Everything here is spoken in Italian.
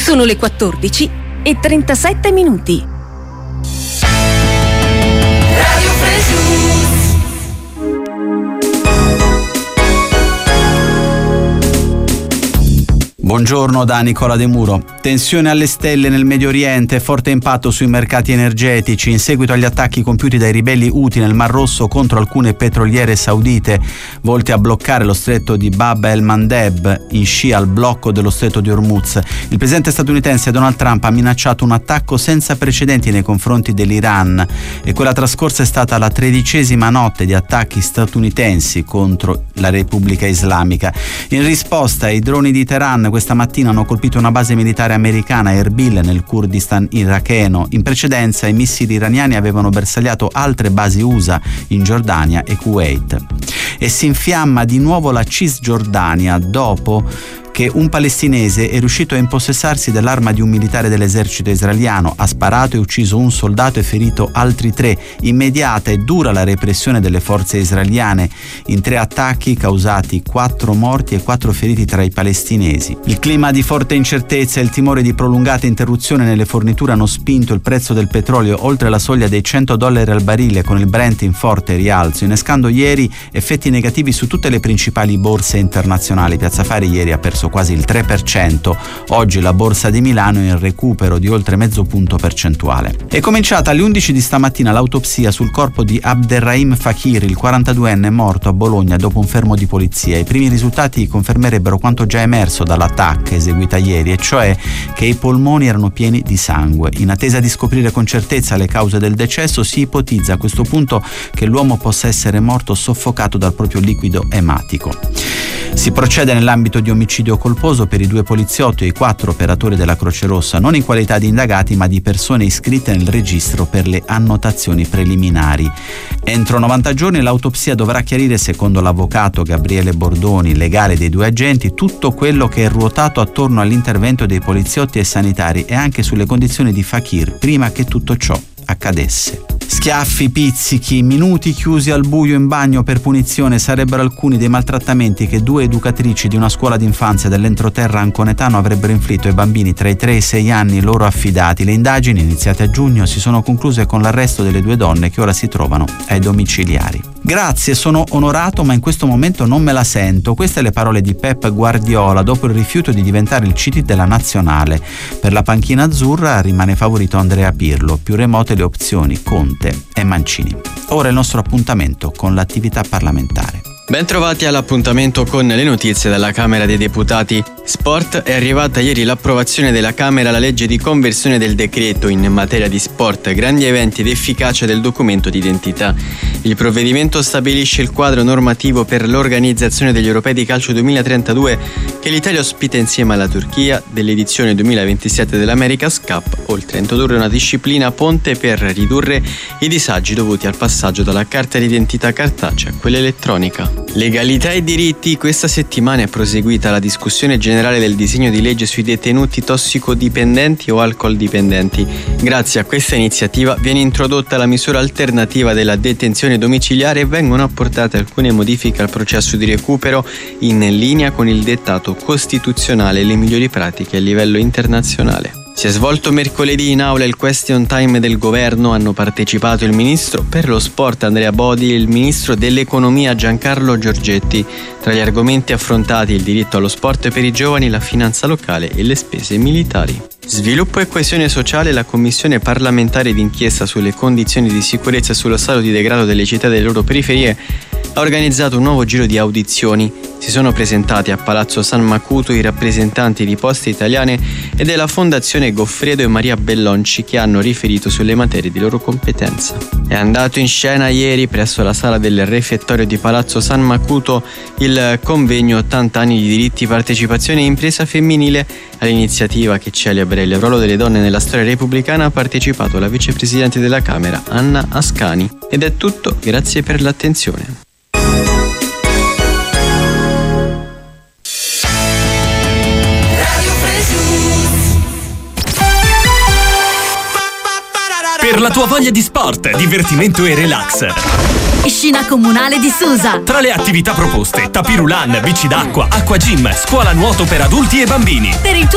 Sono le 14:37. Radio Fresh. Buongiorno da Nicola De Muro. Tensione alle stelle nel Medio Oriente, forte impatto sui mercati energetici in seguito agli attacchi compiuti dai ribelli Houthi nel Mar Rosso contro alcune petroliere saudite volte a bloccare lo stretto di Bab el-Mandeb in scia al blocco dello stretto di Hormuz. Il presidente statunitense Donald Trump ha minacciato un attacco senza precedenti nei confronti dell'Iran e quella trascorsa è stata la 13ª notte di attacchi statunitensi contro la Repubblica Islamica. In risposta ai droni di Teheran questa mattina hanno colpito una base militare americana a Erbil nel Kurdistan iracheno. In precedenza i missili iraniani avevano bersagliato altre basi USA in Giordania e Kuwait. E si infiamma di nuovo la Cisgiordania dopo che un palestinese è riuscito a impossessarsi dell'arma di un militare dell'esercito israeliano, ha sparato e ucciso un soldato e ferito altri 3. Immediata e dura la repressione delle forze israeliane in 3 attacchi causati 4 morti e 4 feriti tra i palestinesi. Il clima di forte incertezza e il timore di prolungata interruzione nelle forniture hanno spinto il prezzo del petrolio oltre la soglia dei $100 al barile, con il Brent in forte rialzo, innescando ieri effetti negativi su tutte le principali borse internazionali. Piazza Affari ieri ha perso quasi il 3%, oggi la borsa di Milano è in recupero di oltre mezzo punto percentuale. È cominciata alle 11 di stamattina l'autopsia sul corpo di Abderrahim Fakir, il 42enne morto a Bologna dopo un fermo di polizia. I primi risultati confermerebbero quanto già emerso dalla TAC eseguita ieri, e cioè che i polmoni erano pieni di sangue. In attesa di scoprire con certezza le cause del decesso, si ipotizza a questo punto che l'uomo possa essere morto soffocato dal proprio liquido ematico. Si procede nell'ambito di omicidio colposo per i 2 poliziotti e i 4 operatori della Croce Rossa, non in qualità di indagati ma di persone iscritte nel registro per le annotazioni preliminari. Entro 90 giorni l'autopsia dovrà chiarire, secondo l'avvocato Gabriele Bordoni, legale dei 2 agenti, tutto quello che è ruotato attorno all'intervento dei poliziotti e sanitari e anche sulle condizioni di Fakir prima che tutto ciò accadesse. Schiaffi, pizzichi, minuti chiusi al buio in bagno per punizione sarebbero alcuni dei maltrattamenti che 2 educatrici di una scuola d'infanzia dell'entroterra anconetano avrebbero inflitto ai bambini tra i 3 e i 6 anni loro affidati. Le indagini, iniziate a giugno, si sono concluse con l'arresto delle 2 donne che ora si trovano ai domiciliari. Grazie, sono onorato, ma in questo momento non me la sento. Queste le parole di Pep Guardiola dopo il rifiuto di diventare il CT della nazionale. Per la panchina azzurra rimane favorito Andrea Pirlo, più remote le opzioni Conte e Mancini. Ora il nostro appuntamento con l'attività parlamentare. Ben trovati all'appuntamento con le notizie dalla Camera dei Deputati. Sport. È arrivata ieri l'approvazione della Camera alla legge di conversione del decreto in materia di sport, grandi eventi ed efficacia del documento d'identità. Il provvedimento stabilisce il quadro normativo per l'organizzazione degli Europei di calcio 2032 che l'Italia ospita insieme alla Turchia dell'edizione 2027 dell'America's Cup, oltre a introdurre una disciplina ponte per ridurre i disagi dovuti al passaggio dalla carta d'identità cartacea a quella elettronica. Legalità e diritti. Questa settimana è proseguita la discussione generale del disegno di legge sui detenuti tossicodipendenti o alcol dipendenti. Grazie a questa iniziativa viene introdotta la misura alternativa della detenzione domiciliare e vengono apportate alcune modifiche al processo di recupero in linea con il dettato costituzionale e le migliori pratiche a livello internazionale. Si è svolto mercoledì in aula il question time del governo. Hanno partecipato il ministro per lo sport Andrea Bodi e il ministro dell'economia Giancarlo Giorgetti. Tra gli argomenti affrontati il diritto allo sport per i giovani, la finanza locale e le spese militari. Sviluppo e coesione sociale. La commissione parlamentare d'inchiesta sulle condizioni di sicurezza e sullo stato di degrado delle città e delle loro periferie ha organizzato un nuovo giro di audizioni. Si sono presentati a Palazzo San Macuto i rappresentanti di Poste Italiane e della Fondazione Goffredo e Maria Bellonci, che hanno riferito sulle materie di loro competenza. È andato in scena ieri presso la sala del refettorio di Palazzo San Macuto il convegno 80 anni di diritti, partecipazione e impresa femminile. All'iniziativa, che celebra il ruolo delle donne nella storia repubblicana, ha partecipato la vicepresidente della Camera Anna Ascani. Ed è tutto, grazie per l'attenzione. Per la tua voglia di sport, divertimento e relax. Piscina comunale di Susa. Tra le attività proposte, tapirulan, bici d'acqua, acqua gym, scuola nuoto per adulti e bambini. Per il